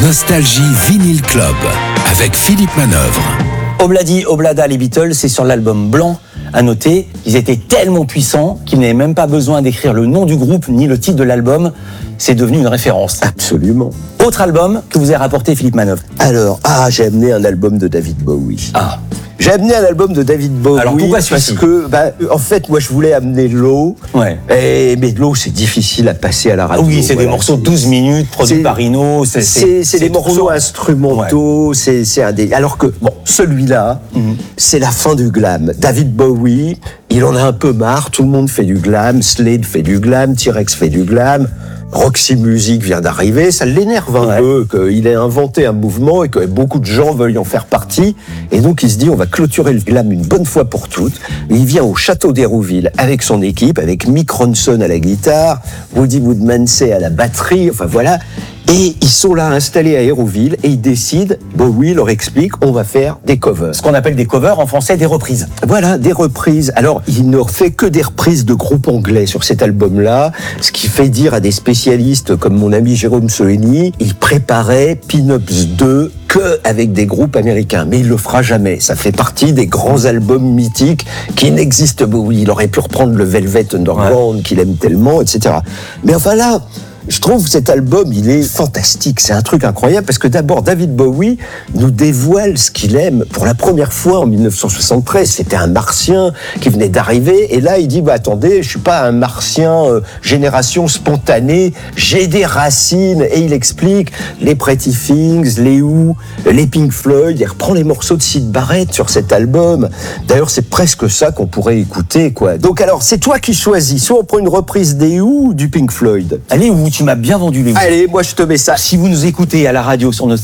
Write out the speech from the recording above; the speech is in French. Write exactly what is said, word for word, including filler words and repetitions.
Nostalgie Vinyl Club avec Philippe Manœuvre. Obladi Oblada, les Beatles, c'est sur l'album Blanc. À noter, ils étaient tellement puissants qu'ils n'avaient même pas besoin d'écrire le nom du groupe ni le titre de l'album. C'est devenu une référence. Absolument. Autre album que vous avez rapporté, Philippe Manœuvre. Alors, ah, j'ai amené un album de David Bowie. Ah. J'ai amené un album de David Bowie. Alors pourquoi parce celui-ci ? que, bah, en fait, moi, je voulais amener l'eau. Ouais. Et, mais l'eau, c'est difficile à passer à la radio. Ah oui, c'est voilà, des morceaux de c'est- douze minutes, produits c'est- par Rino. C'est, C'est, c'est des trop morceaux lourd. instrumentaux, c'est, c'est un des... Alors que, bon, celui-là, Mhm. c'est la fin du glam. David Bowie, il en a un peu marre, tout le monde fait du glam, Slade fait du glam, T-Rex fait du glam, Roxy Music vient d'arriver, ça l'énerve un Ouais. peu qu'il ait inventé un mouvement et que beaucoup de gens veuillent en faire partie. Et donc il se dit, on va clôturer le glam une bonne fois pour toutes. Et il vient au château d'Hérouville avec son équipe, avec Mick Ronson à la guitare, Woody Woodmansey à la batterie, enfin voilà. Et ils sont là installés à Hérouville et ils décident, Bowie leur explique, on va faire des covers. Ce qu'on appelle des covers en français, des reprises. Voilà, des reprises. Alors, il ne fait que des reprises de groupes anglais sur cet album-là, ce qui fait dire à des spécialistes comme mon ami Jérôme Soeni, il préparait Pin-Ups deux que avec des groupes américains. Mais il le fera jamais. Ça fait partie des grands albums mythiques qui n'existent pas. Oui, il aurait pu reprendre le Velvet Underground Ouais. qu'il aime tellement, et cetera. Mais enfin là, je trouve que cet album, il est fantastique. C'est un truc incroyable parce que d'abord, David Bowie nous dévoile ce qu'il aime. Pour la première fois en dix-neuf cent soixante-treize, c'était un martien qui venait d'arriver. Et là, il dit, bah, attendez, je suis pas un martien euh, génération spontanée. J'ai des racines. Et il explique les Pretty Things, les Who, les Pink Floyd. Il reprend les morceaux de Syd Barrett sur cet album. D'ailleurs, c'est presque ça qu'on pourrait écouter, quoi. Donc alors, c'est toi qui choisis. Soit on prend une reprise des Who ou du Pink Floyd. Allez, où tu m'as bien vendu les mots. Allez, moi je te mets ça. Si vous nous écoutez à la radio sur nos